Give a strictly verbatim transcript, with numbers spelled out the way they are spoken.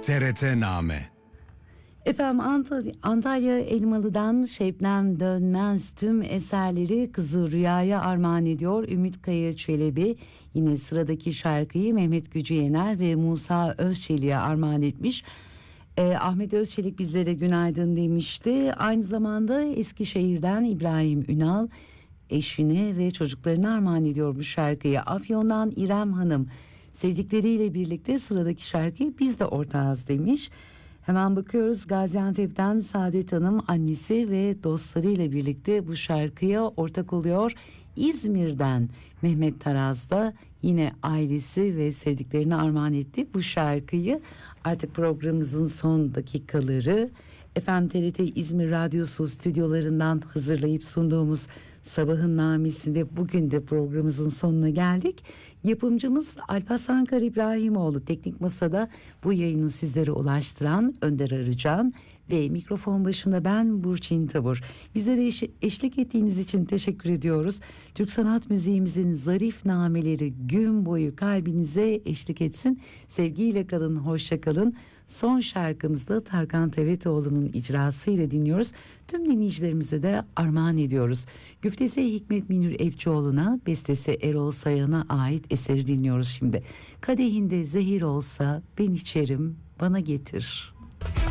T R T-name. Efendim Antalya, Antalya Elmalı'dan Şebnem Dönmez tüm eserleri Kızı Rüya'ya armağan ediyor. Ümit Kaya Çelebi yine sıradaki şarkıyı Mehmet Gücü Yener ve Musa Özçelik'e armağan etmiş. Ee, Ahmet Özçelik bizlere günaydın demişti. Aynı zamanda Eskişehir'den İbrahim Ünal eşine ve çocuklarına armağan ediyor bu şarkıyı. Afyon'dan İrem Hanım sevdikleriyle birlikte sıradaki şarkıyı biz de ortağız demiş. Hemen bakıyoruz, Gaziantep'ten Saadet Hanım annesi ve dostlarıyla birlikte bu şarkıya ortak oluyor. İzmir'den Mehmet Taraz da yine ailesi ve sevdiklerine armağan etti bu şarkıyı. Artık programımızın son dakikaları. Efendim T R T İzmir Radyosu stüdyolarından hazırlayıp sunduğumuz Sabahın Namesi'nde bugün de programımızın sonuna geldik. Yapımcımız Alparslan Kar İbrahimoğlu, teknik masada bu yayını sizlere ulaştıran Önder Arıcan ve mikrofon başında ben Burçin Tabur. Bizlere eş- eşlik ettiğiniz için teşekkür ediyoruz. Türk sanat müziğimizin zarif nameleri gün boyu kalbinize eşlik etsin. Sevgiyle kalın, hoşça kalın. Son şarkımızda Tarkan Tevetoğlu'nun icrasıyla dinliyoruz. Tüm dinleyicilerimize de armağan ediyoruz. Güftesi Hikmet Münir Evcioğlu'na, bestesi Erol Sayan'a ait eseri dinliyoruz şimdi. Kadehinde zehir olsa ben içerim, bana getir.